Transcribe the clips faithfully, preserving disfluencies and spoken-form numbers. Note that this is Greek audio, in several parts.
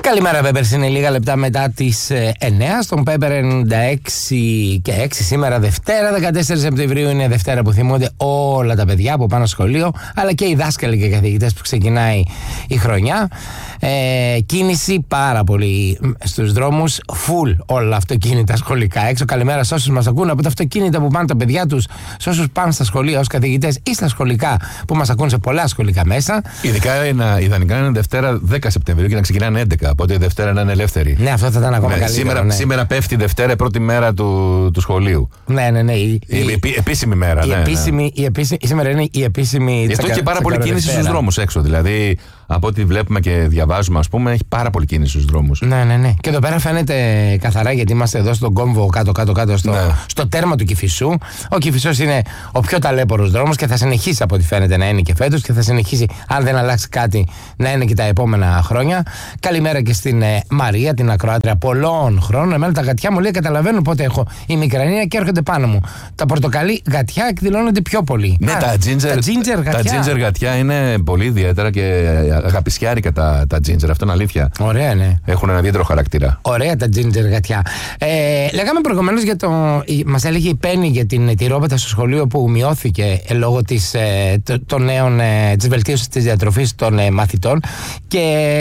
Καλημέρα, Πέπερς. Είναι λίγα λεπτά μετά τις εννιά στον Πέπερ ενενήντα έξι και έξι. Σήμερα Δευτέρα, δεκατέσσερις Σεπτεμβρίου. Είναι Δευτέρα που θυμούνται όλα τα παιδιά που πάνε στο σχολείο, αλλά και οι δάσκαλοι και οι καθηγητές που ξεκινάει η χρονιά. Ε, κίνηση πάρα πολύ στους δρόμους, full όλα αυτοκίνητα σχολικά έξω. Καλημέρα σε όσους μας ακούν από τα αυτοκίνητα που πάνε τα παιδιά τους, σε όσους πάνε στα σχολεία ως καθηγητές ή στα σχολικά που μας ακούν σε πολλά σχολικά μέσα. Ειδικά είναι, ιδανικά είναι Δευτέρα δέκα Σεπτεμβρίου και να ξεκινάνε έντεκα. Οπότε η Δευτέρα να είναι ελεύθερη. Ναι, αυτό θα ήταν ακόμα ναι, καλύτερο. Σήμερα, ναι. σήμερα πέφτει Δευτέρα, πρώτη μέρα του, του σχολείου. Ναι, ναι, ναι. Η, η, η, η επίσημη μέρα. Η, ναι, επίσημη, ναι. η, επίσημη, η σήμερα είναι η επίσημη. Γι' αυτό και πάρα πολλή κίνηση στους δρόμους έξω. Δηλαδή, από ό,τι βλέπουμε και διαβάζουμε, ας πούμε, έχει πάρα πολλή κίνηση στους δρόμους. Ναι, ναι, ναι. Και εδώ πέρα φαίνεται καθαρά, γιατί είμαστε εδώ στον κόμβο κάτω-κάτω-κάτω στο, ναι. στο τέρμα του Κηφισού. Ο Κηφισός είναι ο πιο ταλέπορος δρόμος και θα συνεχίσει από ό,τι φαίνεται να είναι και φέτος και θα συνεχίσει, αν δεν αλλάξει κάτι, να είναι και τα επόμενα χρόνια. Καλημέρα και στην ε, Μαρία, την ακροάτρια πολλών χρόνων. Εμένα τα γατιά μου λέει καταλαβαίνουν πότε έχω η μικρανία και έρχονται πάνω μου. Τα πορτοκαλί γατιά εκδηλώνονται πιο πολύ. Ναι, Άρα, τα ginger, τα ginger γατιά. Τα ginger γατιά είναι πολύ ιδιαίτερα και αγαπησιάρικα τα, τα ginger. Αυτό είναι αλήθεια. Ωραία, ναι. Έχουν ένα ιδιαίτερο χαρακτήρα. Ωραία τα ginger γατιά. Ε, λέγαμε προηγουμένως για το. Μας έλεγε η Πέννη για την τυρόπετα στο σχολείο που μειώθηκε ε, λόγω της, ε, των νέων, ε, της βελτίωσης της διατροφής των ε, μαθητών. Και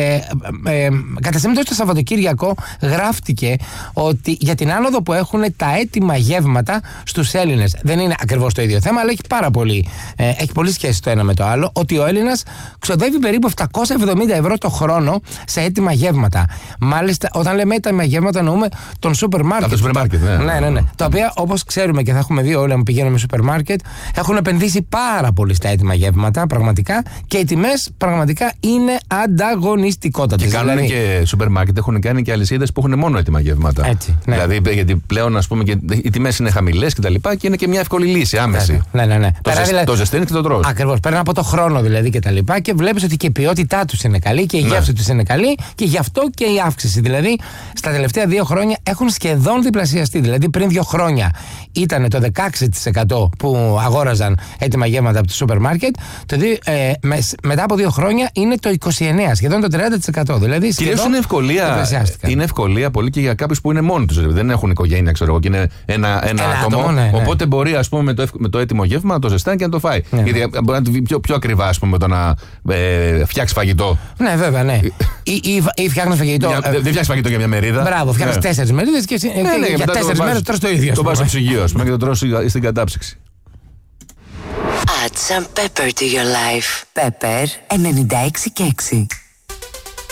ε, ε, κατά σήμερα το Σαββατοκύριακο γράφτηκε ότι για την άνοδο που έχουν τα έτοιμα γεύματα στους Έλληνες. Δεν είναι ακριβώς το ίδιο θέμα, αλλά έχει πάρα πολύ, ε, έχει πολύ σχέση το ένα με το άλλο. Ότι ο Έλληνας ξοδεύει περίπου επτακόσια εβδομήντα ευρώ το χρόνο σε έτοιμα γεύματα. Μάλιστα, όταν λέμε έτοιμα γεύματα, εννοούμε τον σούπερ μάρκετ. Από το σούπερ μάρκετ, ναι. Ναι, ναι, ναι. Τα οποία, όπως ξέρουμε και θα έχουμε δει όλοι, αν πηγαίνουμε στο σούπερ μάρκετ, έχουν επενδύσει πάρα πολύ στα έτοιμα γεύματα, πραγματικά, και οι τιμές πραγματικά είναι ανταγωνιστικότατες. Και κάνουν δηλαδή, και σούπερ μάρκετ, έχουν κάνει και αλυσίδες που έχουν μόνο έτοιμα γεύματα. Έτσι, ναι. Δηλαδή, γιατί πλέον, ας πούμε, και οι τιμές είναι χαμηλές και τα λοιπά και είναι και μια εύκολη λύση, άμεση. Ναι, ναι, ναι. Το, ζεσ, δηλαδή, το ζεσταίνεις και το τρως. Ακριβώς. Παίρνει από το χρόνο δηλαδή και τα λοιπά και βλέπεις ότι και η ποιότητά τους είναι καλή και η ναι. γεύση τους είναι καλή και γι' αυτό και η αύξηση. Δηλαδή, στα τελευταία δύο χρόνια έχουν σχεδόν διπλασιαστεί. Δηλαδή, πριν δύο χρόνια ήταν το δεκαέξι τοις εκατό που αγόραζαν έτοιμα γεύματα από το σούπερ μάρκετ. Το δι, ε, με, μετά από δύο χρόνια είναι το είκοσι εννέα τοις εκατό, σχεδόν το τριάντα τοις εκατό. Δηλαδή, κυρίως είναι ευκολία, είναι ευκολία πολύ και για κάποιους που είναι μόνοι τους. Δεν έχουν οικογένεια, ξέρω εγώ, και είναι ένα, ένα, ένα άτομο. άτομο ναι, ναι. Οπότε μπορεί, ας πούμε, με το, με το έτοιμο γεύμα να το ζεστάνει και να το φάει. Ναι. Γιατί μπορεί να είναι πιο, πιο ακριβά, ας πούμε, το να ε, φτιάξει φαγητό. Ναι, βέβαια, ναι. ή ή, ή φτιάχνει φαγητό. Μια, ε, δεν φτιάξει φαγητό για μια μερίδα. Μπράβο, φτιάχνει ναι. τέσσερις μερίδες και, ναι, ναι, και για τέσσερις μέρες τρως το ίδιο. Το πας στο ψυγείο, ας πούμε, και το τρως στην κατάψυξη. Add some pepper to your life. Pepper ενενήντα έξι και έξι.